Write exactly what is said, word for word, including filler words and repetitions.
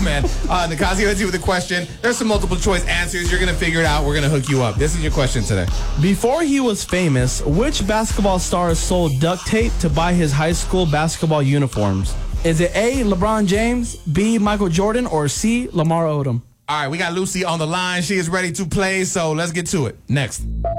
man. Uh, Nakazi hits you with a question. There's some multiple choice answers. You're going to figure it out. We're going to hook you up. This is your question today. Before he was famous, which basketball star sold duct tape to buy his high school basketball uniforms? Is it A, LeBron James, B, Michael Jordan, or C, Lamar Odom? All right, we got Lucy on the line. She is ready to play, so let's get to it. Next.